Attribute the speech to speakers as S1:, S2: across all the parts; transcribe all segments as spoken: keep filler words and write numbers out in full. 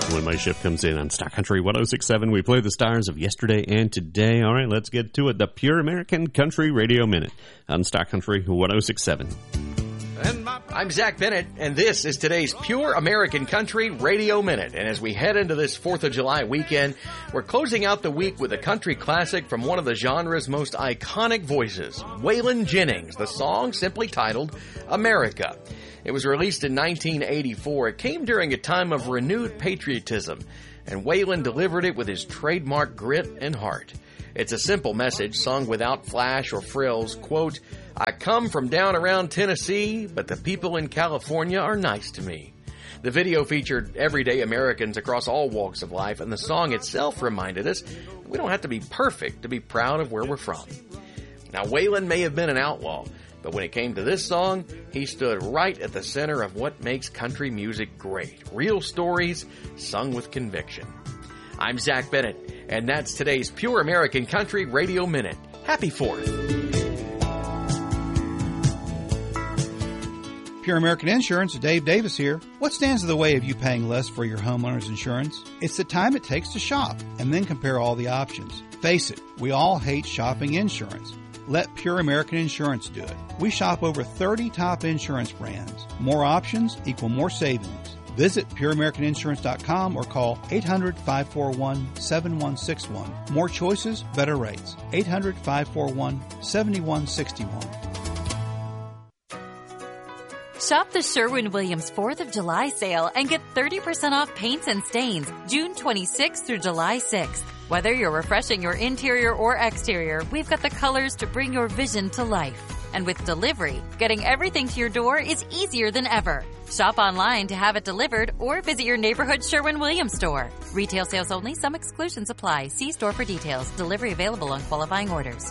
S1: When my shift comes in on Star Country one oh six point seven, we play the stars of yesterday and today. All right, let's get to it. The Pure American Country Radio Minute on Star Country one oh six point seven.
S2: I'm Zach Bennett, and this is today's Pure American Country Radio Minute. And as we head into this fourth of July weekend, we're closing out the week with a country classic from one of the genre's most iconic voices, Waylon Jennings, the song simply titled America. It was released in nineteen eighty-four. It came during a time of renewed patriotism, and Waylon delivered it with his trademark grit and heart. It's a simple message sung without flash or frills. Quote, I come from down around Tennessee, but the people in California are nice to me. The video featured everyday Americans across all walks of life, and the song itself reminded us that we don't have to be perfect to be proud of where we're from. Now, Waylon may have been an outlaw, but when it came to this song, he stood right at the center of what makes country music great. Real stories sung with conviction. I'm Zach Bennett, and that's today's Pure American Country Radio Minute. Happy fourth.
S3: Pure American Insurance, Dave Davis here. What stands in the way of you paying less for your homeowner's insurance? It's the time it takes to shop and then compare all the options. Face it, we all hate shopping insurance. Let Pure American Insurance do it. We shop over thirty top insurance brands. More options equal more savings. Visit pure american insurance dot com or call eight hundred, five four one, seven one six one. More choices, better rates. eight hundred, five four one, seven one six one.
S4: Shop the Sherwin-Williams fourth of July sale and get thirty percent off paints and stains June twenty-sixth through July sixth. Whether you're refreshing your interior or exterior, we've got the colors to bring your vision to life. And with delivery, getting everything to your door is easier than ever. Shop online to have it delivered or visit your neighborhood Sherwin-Williams store. Retail sales only. Some exclusions apply. See store for details. Delivery available on qualifying orders.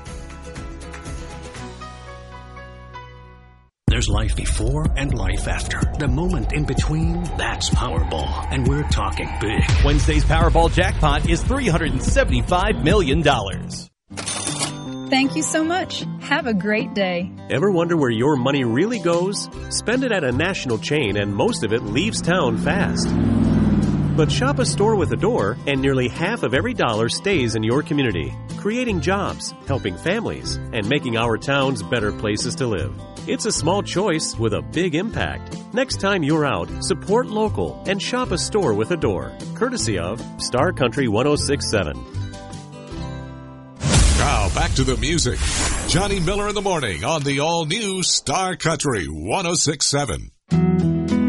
S5: There's life before and life after. The moment in between, that's Powerball. And we're talking big.
S6: Wednesday's Powerball jackpot is three hundred seventy-five million dollars.
S7: Thank you so much. Have a great day.
S8: Ever wonder where your money really goes? Spend it at a national chain and most of it leaves town fast. But shop a store with a door and nearly half of every dollar stays in your community, creating jobs, helping families, and making our towns better places to live. It's a small choice with a big impact. Next time you're out, support local and shop a store with a door. Courtesy of Star Country one oh six point seven.
S9: Now back to the music. Johnny Miller in the morning on the all-new Star Country one oh six point seven.